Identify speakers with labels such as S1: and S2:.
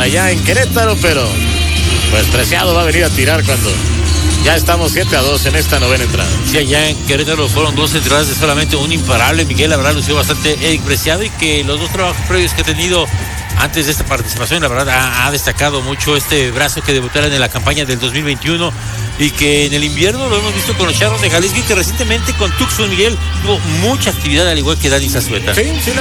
S1: allá en Querétaro, pero pues Preciado va a venir a tirar cuando ya estamos 7-2 en esta novena entrada.
S2: Sí, allá en Querétaro fueron 2 entradas de solamente un imparable. Miguel, la verdad, lució bastante Eric Preciado, y que los 2 trabajos previos que ha tenido antes de esta participación, la verdad, ha destacado mucho este brazo que debutara en la campaña del 2021, y que en el invierno lo hemos visto con los Charros de Jalisco, y que recientemente con Tucson, Miguel, tuvo mucha actividad, al igual que Dani Zazueta.
S1: Sí,